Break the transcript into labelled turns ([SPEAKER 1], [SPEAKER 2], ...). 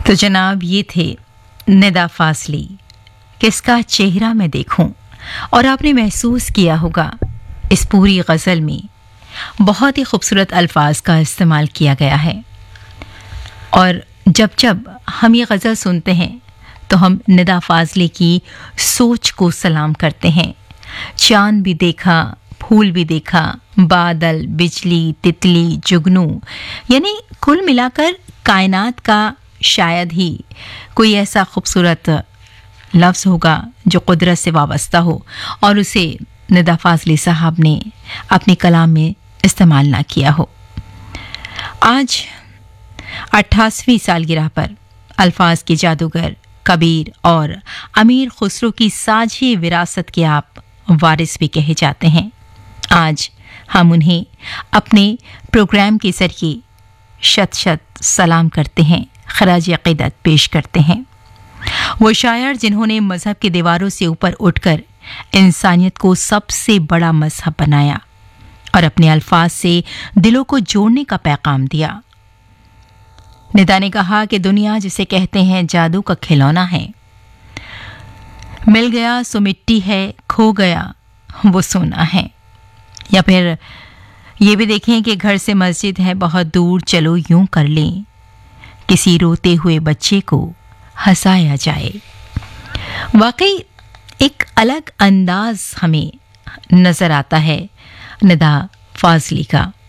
[SPEAKER 1] तो जनाब ये थे निदा फाजली, किसका चेहरा मैं देखूं। और आपने महसूस किया होगा इस पूरी गज़ल में बहुत ही खूबसूरत अल्फाज का इस्तेमाल किया गया है। और जब जब हम ये गज़ल सुनते हैं तो हम निदा फाजली की सोच को सलाम करते हैं। चांद भी देखा, फूल भी देखा, बादल, बिजली, तितली, जुगनू, यानी कुल मिलाकर कायनात का शायद ही कोई ऐसा खूबसूरत लफ्ज़ होगा जो कुदरत से वाबस्ता हो और उसे निदा फाजली साहब ने अपने कलाम में इस्तेमाल ना किया हो। आज 88वीं सालगिरह पर अल्फाज के जादूगर कबीर और अमीर खुसरो की साझी विरासत के आप वारिस भी कहे जाते हैं। आज हम उन्हें अपने प्रोग्राम के जरिए शत शत सलाम करते हैं, खराज अक़ीदत पेश करते हैं। वो शायर जिन्होंने मजहब की दीवारों से ऊपर उठकर इंसानियत को सबसे बड़ा मजहब बनाया और अपने अल्फाज से दिलों को जोड़ने का पैगाम दिया। निदा ने कहा कि दुनिया जिसे कहते हैं जादू का खिलौना है, मिल गया सो मिट्टी है, खो गया वो सोना है। या फिर ये भी देखें कि घर से मस्जिद है बहुत दूर, चलो यूं कर लें किसी रोते हुए बच्चे को हंसाया जाए। वाकई एक अलग अंदाज हमें नजर आता है निदा फाजली का।